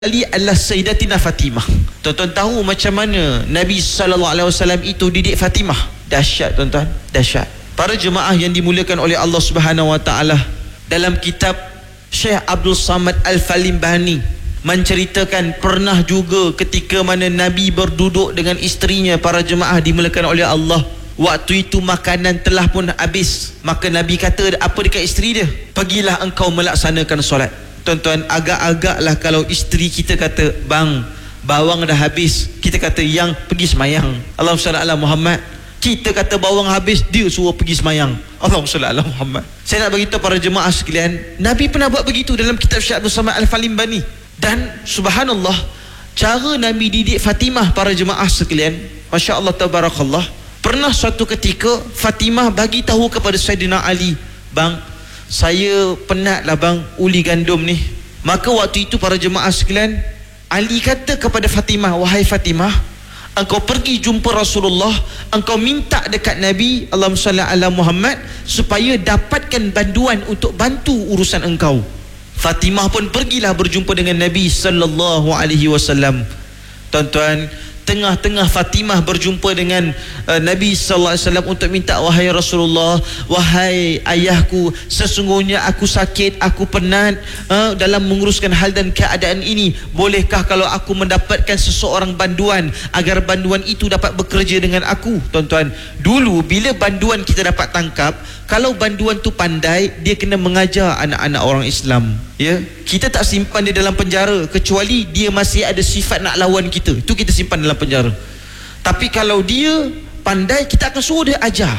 Ali adalah Sayyidatina Fatimah. Tuan-tuan tahu macam mana Nabi SAW itu didik Fatimah? Dahsyat tuan-tuan, dahsyat. Para jemaah yang dimuliakan oleh Allah Subhanahu Wa Taala, dalam kitab Syekh Abdul Samad Al-Falimbani menceritakan pernah juga ketika mana Nabi berduduk dengan isterinya. Para jemaah dimuliakan oleh Allah, waktu itu makanan telah pun habis. Maka Nabi kata apa dekat isteri dia? Pergilah engkau melaksanakan solat. Tuan-tuan, agak-agaklah kalau isteri kita kata, bang, bawang dah habis, kita kata, yang pergi semayang. Allahumma salli ala Muhammad. Kita kata bawang habis, dia suruh pergi semayang. Allahumma salli ala Muhammad. Saya nak beritahu para jemaah sekalian, Nabi pernah buat begitu dalam kitab Syekh Abdul Samad Al-Falimbani. Dan subhanallah, cara Nabi didik Fatimah, para jemaah sekalian, Masya Allah tabarakallah. Pernah suatu ketika Fatimah bagi tahu kepada Sayyidina Ali, bang, saya penat lah bang uli gandum ni. Maka waktu itu para jemaah sekalian, Ali kata kepada Fatimah, wahai Fatimah, engkau pergi jumpa Rasulullah, engkau minta dekat Nabi Allahumma salli ala Muhammad supaya dapatkan bantuan untuk bantu urusan engkau. Fatimah pun pergilah berjumpa dengan Nabi sallallahu alaihi wasallam. Tuan-tuan, tengah-tengah Fatimah berjumpa dengan Nabi sallallahu alaihi wasallam untuk minta, wahai Rasulullah, wahai ayahku, sesungguhnya aku sakit, aku penat dalam menguruskan hal dan keadaan ini. Bolehkah kalau aku mendapatkan seseorang bantuan agar bantuan itu dapat bekerja dengan aku? Tuan-tuan, dulu bila bantuan kita dapat tangkap, kalau bantuan tu pandai, dia kena mengajar anak-anak orang Islam. Ya, kita tak simpan dia dalam penjara kecuali dia masih ada sifat nak lawan kita. Itu kita simpan dalam penjara. Tapi kalau dia pandai, kita akan suruh dia ajar.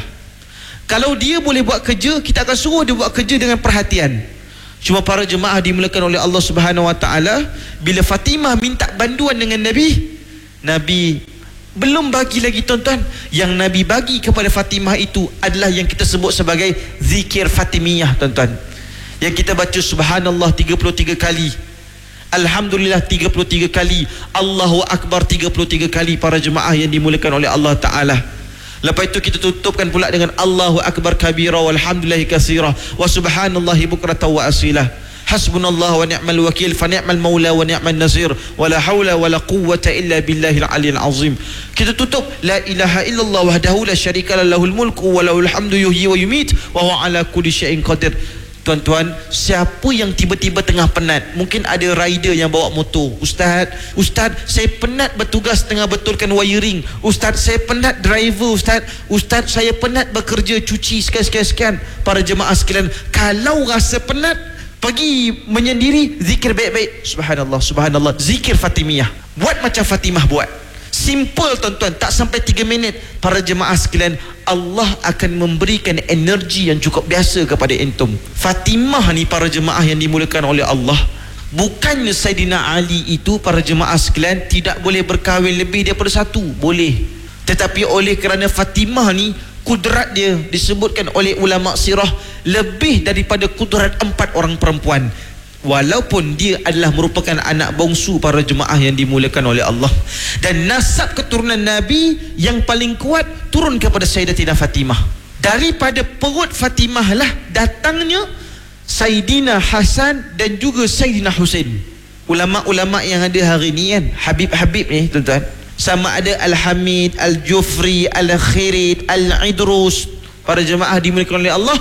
Kalau dia boleh buat kerja, kita akan suruh dia buat kerja dengan perhatian. Cuma para jemaah dimuliakan oleh Allah Subhanahu Wa Taala, bila Fatimah minta bantuan dengan Nabi, Nabi belum bagi lagi tuan-tuan. Yang Nabi bagi kepada Fatimah itu adalah yang kita sebut sebagai zikir Fatimiyah tuan-tuan. Yang kita baca subhanallah 33 kali, alhamdulillah 33 kali, Allahu Akbar 33 kali, para jemaah yang dimuliakan oleh Allah Ta'ala. Lepas itu kita tutupkan pula dengan Allahu Akbar kabira walhamdulillahi katsira wa subhanallahi bukratan wa asilah. Hasbunallah wa ni'mal wakil fa ni'mal maula wa ni'man nasir wa la hawla wa la quwwata illa billahil aliyil azim. Kita tutup la ilaha illallah wahdahu la syarika lahul mulku wa lahul hamdu yuhyi wa yumit wa huwa ala kulli syai'in qadir. Tuan-tuan, siapa yang tiba-tiba tengah penat, mungkin ada rider yang bawa motor, Ustaz, saya penat bertugas tengah betulkan wiring. Ustaz, saya penat driver. Ustaz, saya penat bekerja cuci sekian. Para jemaah sekalian, kalau rasa penat, pergi menyendiri, zikir baik-baik, subhanallah, subhanallah, zikir Fatimiyah. Buat macam Fatimah buat. Simple tuan-tuan, tak sampai 3 minit. Para jemaah sekalian, Allah akan memberikan energi yang cukup biasa kepada entum. Fatimah ni para jemaah yang dimuliakan oleh Allah, bukannya Sayyidina Ali itu para jemaah sekalian tidak boleh berkahwin lebih daripada satu, boleh. Tetapi oleh kerana Fatimah ni, kudrat dia disebutkan oleh ulama sirah lebih daripada kudrat 4 orang perempuan. Walaupun dia adalah merupakan anak bongsu para jemaah yang dimuliakan oleh Allah, dan nasab keturunan Nabi yang paling kuat turun kepada Sayyidatina Fatimah. Daripada perut Fatimah lah datangnya Sayyidina Hasan dan juga Sayyidina Husain. Ulama-ulama yang ada hari ni kan, Habib-Habib ni tuan-tuan, sama ada Al-Hamid, Al-Jufri, Al-Khirid, Al-Idrus, para jemaah dimuliakan oleh Allah,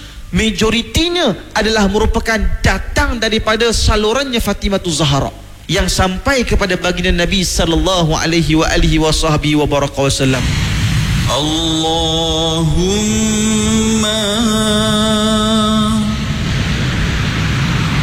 majoritinya adalah merupakan datang daripada salurannya Fatimatul Zahra yang sampai kepada baginda Nabi sallallahu alaihi wa alihi wa sahbihi wa baraka wasallam. Allahumma